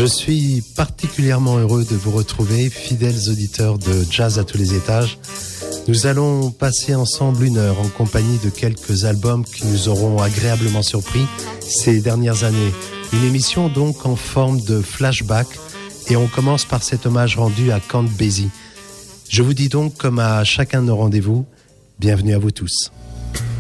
Je suis particulièrement heureux de vous retrouver, fidèles auditeurs de Jazz à tous les étages. Nous allons passer ensemble 1 heure en compagnie de quelques albums qui nous auront agréablement surpris ces dernières années. Une émission donc en forme de flashback et on commence par cet hommage rendu à Count Basie. Je vous dis donc, comme à chacun de nos rendez-vous, bienvenue à vous tous.